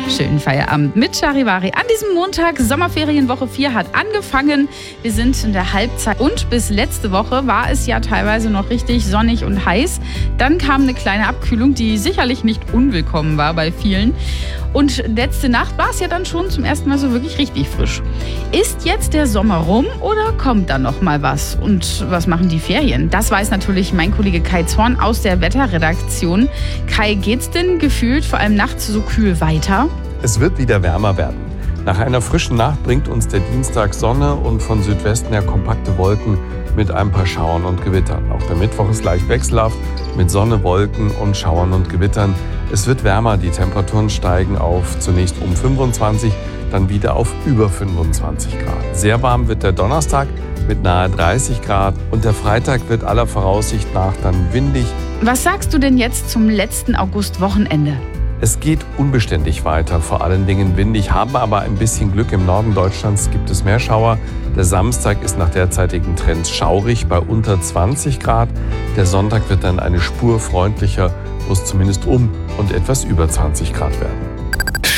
Schönen Feierabend mit Charivari. An diesem Montag, Sommerferienwoche 4 hat angefangen. Wir sind in der Halbzeit und bis letzte Woche war es ja teilweise noch richtig sonnig und heiß. Dann kam eine kleine Abkühlung, die sicherlich nicht unwillkommen war bei vielen. Und letzte Nacht war es ja dann schon zum ersten Mal so wirklich richtig frisch. Ist jetzt der Sommer rum oder kommt da noch mal was? Und was machen die Ferien? Das weiß natürlich mein Kollege Kai Zorn aus der Wetterredaktion. Kai, geht's denn gefühlt vor allem nachts so kühl weiter? Es wird wieder wärmer werden. Nach einer frischen Nacht bringt uns der Dienstag Sonne und von Südwesten her kompakte Wolken mit ein paar Schauern und Gewittern. Auch der Mittwoch ist leicht wechselhaft mit Sonne, Wolken und Schauern und Gewittern. Es wird wärmer, die Temperaturen steigen auf zunächst um 25, dann wieder auf über 25 Grad. Sehr warm wird der Donnerstag mit nahe 30 Grad und der Freitag wird aller Voraussicht nach dann windig. Was sagst du denn jetzt zum letzten Augustwochenende? Es geht unbeständig weiter, vor allen Dingen windig, haben aber ein bisschen Glück. Im Norden Deutschlands gibt es mehr Schauer. Der Samstag ist nach derzeitigen Trends schaurig bei unter 20 Grad. Der Sonntag wird dann eine Spur freundlicher, wo es zumindest um und etwas über 20 Grad werden.